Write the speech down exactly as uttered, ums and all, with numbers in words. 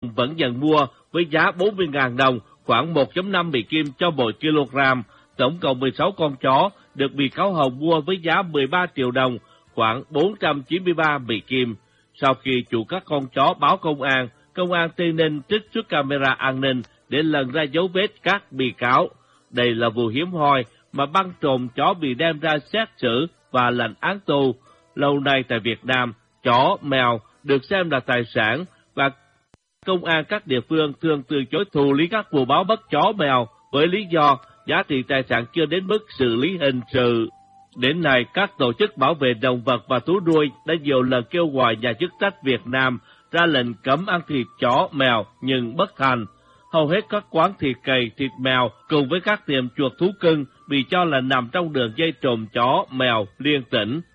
vẫn dần mua với giá bốn mươi nghìn đồng, khoảng một phẩy năm Mỹ Kim cho mỗi kg. Tổng cộng mười sáu con chó được bị cáo Hồng mua với giá mười ba triệu đồng, khoảng bốn trăm chín mươi ba Mỹ Kim. Sau khi chủ các con chó báo công an, công an Tây Ninh trích xuất camera an ninh để lần ra dấu vết các bị cáo. Đây là vụ hiếm hoi mà băng trộm chó bị đem ra xét xử và lệnh án tù. Lâu nay tại Việt Nam, chó, mèo được xem là tài sản và công an các địa phương thường từ chối thụ lý các vụ báo mất chó mèo với lý do giá trị tài sản chưa đến mức xử lý hình sự. Đến nay, các tổ chức bảo vệ động vật và thú nuôi đã nhiều lần kêu gọi nhà chức trách Việt Nam ra lệnh cấm ăn thịt chó, mèo nhưng bất thành. Hầu hết các quán thịt cầy, thịt mèo cùng với các tiệm chuột thú cưng bị cho là nằm trong đường dây trộm chó, mèo liên tỉnh.